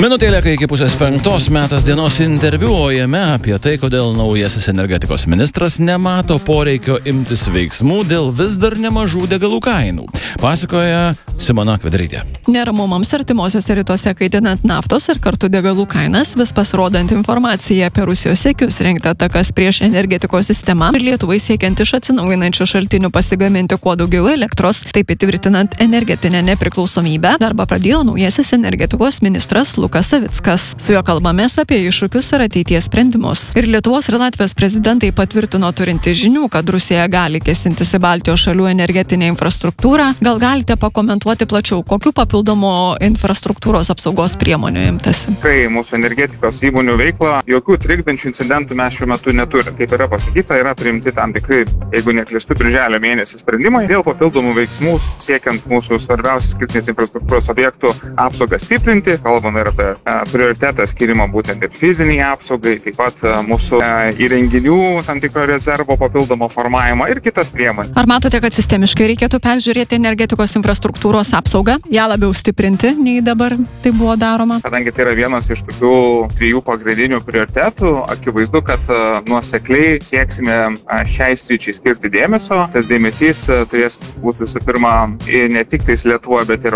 Minutėlė, kai iki 4:30 metas dienos interviu, o jame apie tai, kodėl naujasis energetikos ministras nemato poreikio imtis veiksmų dėl vis dar nemažų degalų kainų. Pasakoja Simona Kvedrytė. Neramumams artimuosiuose rytuose kaitinant naftos ir kartu degalų kainas, vis pasirodant informacija apie Rusijos siekius rengti atakas prieš energetikos sistemą ir Lietuvai siekiant iš atsinaujinančių šaltinių pasigaminti kuo daugiau elektros, taip įtvirtinant energetinę nepriklausomybę, darbą pradėjo naujasis energetikos ministras Lukas Savickas. Su juo kalbamės apie iššūkius ir ateities sprendimus. Ir Lietuvos ir Latvijos prezidentai patvirtino turinti žinių, kad Rusija gali kėsintis į Baltijos šalių energetinę infrastruktūrą. Gal galite pakomentuoti plačiau, kokių papildomų infrastruktūros apsaugos priemonių imtasi? Kai mūsų energetikos įmonių veikla, jokių trikdančių incidentų mes šiuo metu neturime. Kaip yra pasakyta, yra priimti tam tikrai, jeigu neklystu, birželio mėnesį sprendimai dėl papildomų veiksmų siekiant mūsų svarbiausios kritinės infrastruktūros objektų apsaugą stiprinti. Kalbame ir apie prioritetą skirimą būtent ir fiziniai apsaugai, taip pat mūsų įrenginių tam tikro rezervo papildomo formavimą ir kitas priemonės. Ar matote, kad sistemiškai reikėtų peržiūrėti energetikos infrastruktūros apsaugą, ją labiau stiprinti, nei dabar tai buvo daroma? Kadangi tai yra vienas iš tokių 3 pagrindinių prioritetų, akivaizdu, kad nuosekliai sieksime šiai sričiai skirti dėmesio. Tas dėmesys turės būti visų pirma ne tik tais Lietuvoje, bet ir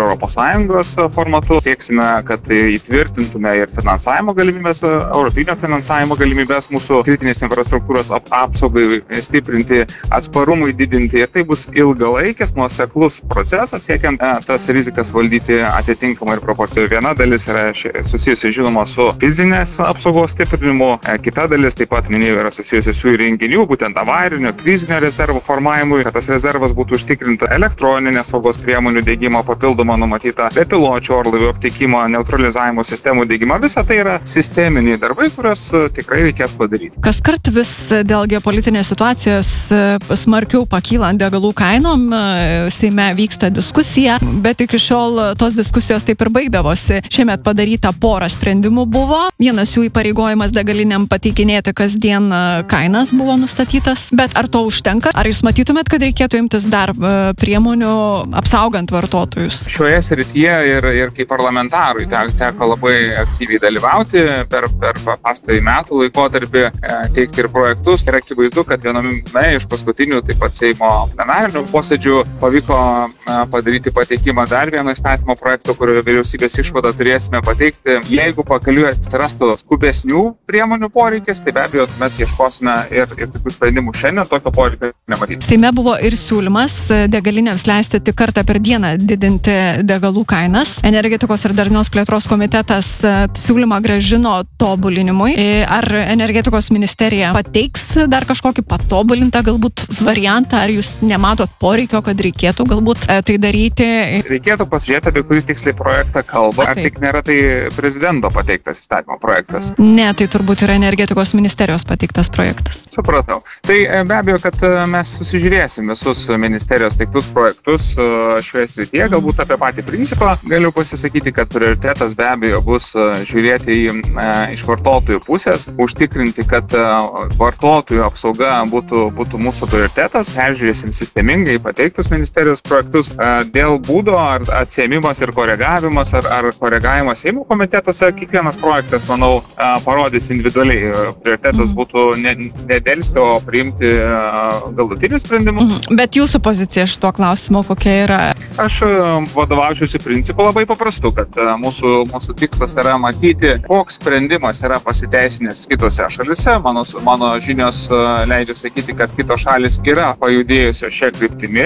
ES formatu. Sieksime, kad įtvirtintume ir finansavimo galimybės, europinio finansavimo galimybės mūsų kritinės infrastruktūros apsaugai stiprinti, atsparumui didinti. Ir tai bus ilgalaikis, nuoseklus procesas, siekiant tas rizikas valdyti atitinkamai ir proporcijai. Viena dalis yra susijusi, žinoma, su fizinės apsaugos stiprinimu, kita dalis, taip pat minėjau, yra susijusi su įrenginių, būtent avarinio, krizinio rezervo formavimui, kad tas rezervas būtų užtikrinta, elektroninės saugos priemonių diegimo papildomą numatyta, bepiločių orlaivių aptikimo, neutralizavimo sistemų diegimo. Visa tai yra sisteminiai darbai, kuriuos tikrai reikės padaryti. Kaskart vis dėl geopolitinės situacijos smarkiau pakylant degalų kainom, Seime vyksta diskusija, bet iki šiol tos diskusijos taip ir baigdavosi. Šiemet padaryta pora sprendimų buvo. Vienas jų įpareigojimas degaliniam pateikinėti kasdien kainas buvo nustatytas, bet ar to užtenka? Ar jūs matytumėt, kad reikėtų imtis dar priemonių apsaugant vartotojus? Šioje srityje ir kaip parlamentarui teko labai aktyviai dalyvauti per pastarąjį metų laikotarpį, teikti ir projektus. Ir akivaizdu, kad viename iš paskutinių taip pat Seimo plenarinių posėdžių pavyko padaryti pateikimą dar vieno įstatymo projekto, kurio vyriausybės išvadą turėsime pateikti. Jeigu pakeliui atsirastų skubesnių priemonių poreikis, tai be abejo tuomet ieškosime ir tokių sprendimų. Šiandien tokio poreikio nematyti. Seime buvo ir siūlymas degalinėms leisti tik kartą per dieną didinti degalų kainas. Energetikos ir darnios plėtros komitetas siūlymą grąžino tobulinimui. Ar energetikos ministerija pateiks dar kažkokį patobulintą galbūt variantą, ar jūs nematot poreikio, kad reikėtų galbūt tai daryti? Reikėtų pasižiūrėti, apie kurį tiksliai projektą kalba. Ar tik nėra tai prezidento pateiktas įstatymo projektas? Ne, tai turbūt yra energetikos ministerijos pateiktas projektas. Supratau. Tai be abejo, kad mes susižiūrėsim visus ministerijos teiktus projektus šioje srityje. Galbūt apie patį principą galiu pasisakyti, kad prioritetas be abejo bus žiūrėti iš vartotojų pusės, užtikrinti, kad vartotojų apsauga būtų mūsų prioritetas. Peržiūrėsim sistemingai pateiktus ministerijos projektus. Dėl būdo ar atsiėmimas ir koregavimas ar koregavimas Seimo komitetuose, kiekvienas projektas, manau, parodys individualiai. Prioritetas būtų nedelsti, o priimti galutinius sprendimus. Bet jūsų pozicija šituo klausimu kokia yra? Aš vadovaučiausi principu labai paprastu, kad mūsų tikslas yra matyti, koks sprendimas yra pasiteisinęs kitose šalise. Mano žinios leidžia sakyti, kad kitos šalis yra pajudėjusios šią kryptimį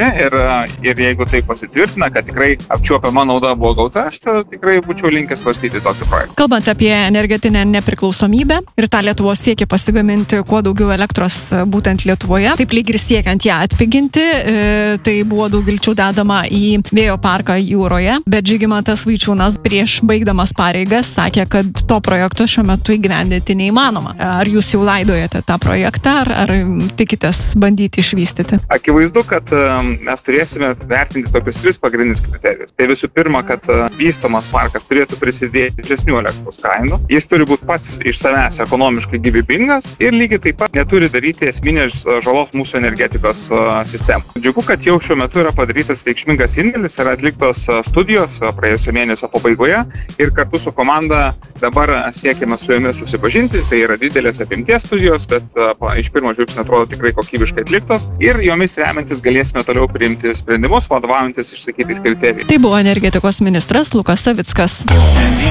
ir jeigu tai pasitvirtina, kad tikrai apčiuopiama nauda buvo gauta, aš tikrai būčiau linkęs svarstyti tokį projektą. Kalbant apie energetinę nepriklausomybę ir tą Lietuvos siekį pasigaminti kuo daugiau elektros būtent Lietuvoje, taip lyg ir siekiant ją atpiginti, tai buvo daug vilčių dedama į vėjo parką jūroje, bet Žygimantas Vaičiūnas prieš baigdamas pareigas sakė, kad to projekto šiuo metu įgyvendinti neįmanoma. Ar jūs jau laidojate tą projektą, ar tikitės bandyti išvystyti? Akivaizdu, kad mes turėsime vertinti tokius 3 pagrindinius kriterijus. Tai visų pirma, kad vystomas parkas turėtų prisidėti didesnių elektros kainų, jis turi būti pats iš savęs ekonomiškai gyvybingas ir lygiai taip pat neturi daryti esminės žalos mūsų energetikos sistemų. Džiugu, kad jau šiuo metu yra padarytas reikšmingas indėlis, yra atliktos studijos praėjusio mėnesio pabaigoje ir kartu kartu su komanda dabar siekime su jomis susipažinti. Tai yra didelės apimties studijos, bet iš pirmo žvilgsnio atrodo tikrai kokybiškai atliktos ir jomis remiantis galėsime toliau priimti sprendimus, vadovaujantis išsakytais kriterijais. Tai buvo energetikos ministras Lukas Savickas.